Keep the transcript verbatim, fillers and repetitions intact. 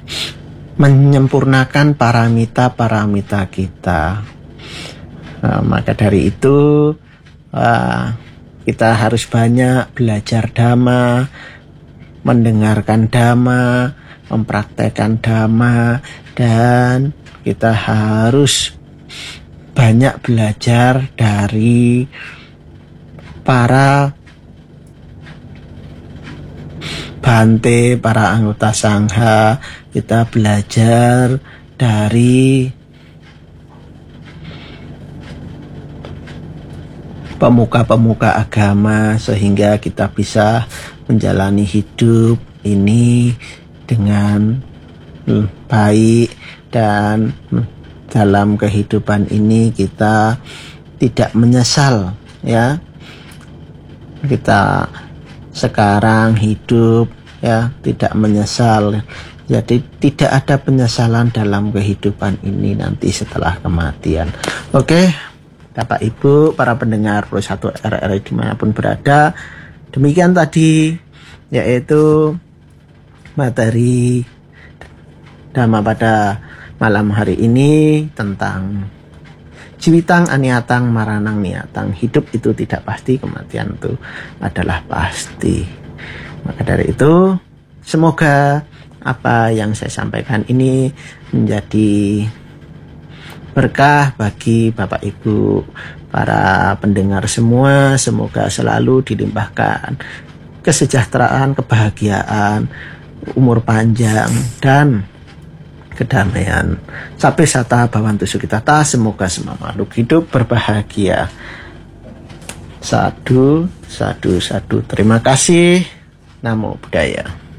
menyempurnakan paramita-paramita kita. Nah, maka dari itu uh, kita harus banyak belajar dhamma, mendengarkan dhamma, mempraktekkan dhamma, dan kita harus banyak belajar dari para bante, para anggota sangha. Kita belajar dari pemuka-pemuka agama sehingga kita bisa menjalani hidup ini dengan baik, dan dalam kehidupan ini kita tidak menyesal, ya. Kita sekarang hidup, ya, tidak menyesal. Jadi tidak ada penyesalan dalam kehidupan ini nanti setelah kematian. Oke, Bapak Ibu, para pendengar Pro satu R R I dimanapun berada, demikian tadi yaitu materi Dhamma pada malam hari ini tentang Jiwitang Aniatang Maranang Niatang. Hidup itu tidak pasti, kematian itu adalah pasti. Maka dari itu, semoga apa yang saya sampaikan ini menjadi berkah bagi Bapak Ibu, para pendengar semua. Semoga selalu dilimpahkan kesejahteraan, kebahagiaan, umur panjang, dan kedamaian. Sape sata bhavantu sukhitata. Semoga semua makhluk hidup berbahagia. Sadu, sadu, sadu. Terima kasih. Namo Buddhaya.